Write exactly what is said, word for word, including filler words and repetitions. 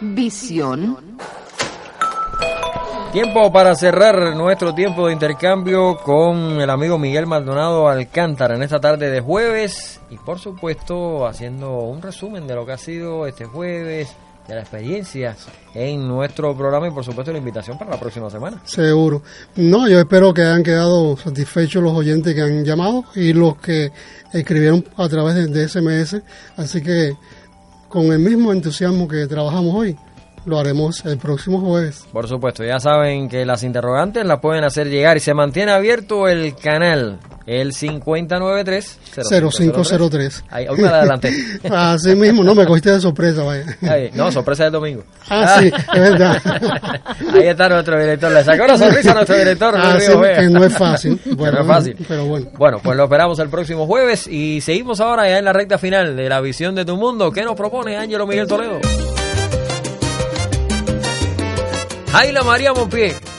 Visión. Tiempo para cerrar nuestro tiempo de intercambio con el amigo Miguel Maldonado Alcántara en esta tarde de jueves y por supuesto haciendo un resumen de lo que ha sido este jueves, de la experiencia en nuestro programa y por supuesto la invitación para la próxima semana. Seguro. No, yo espero que hayan quedado satisfechos los oyentes que han llamado y los que escribieron a través de, de S M S, así que con el mismo entusiasmo que trabajamos hoy, lo haremos el próximo jueves. Por supuesto, ya saben que las interrogantes las pueden hacer llegar y se mantiene abierto el canal, el cincuenta noventa y tres cero cinco cero tres. Ahí, hoy me la adelanté. Así mismo, no me cogiste de sorpresa, vaya. Ahí, no, sorpresa del domingo. Ah, sí, es verdad. Ahí está nuestro director, le sacó la sonrisa a nuestro director. Ah, sí, que no es fácil. Bueno, no es fácil. Pero bueno. Bueno, pues lo esperamos el próximo jueves y seguimos ahora ya en la recta final de la visión de tu mundo. ¿Qué nos propone Ángelo Miguel Toledo? Ayla María Monpié.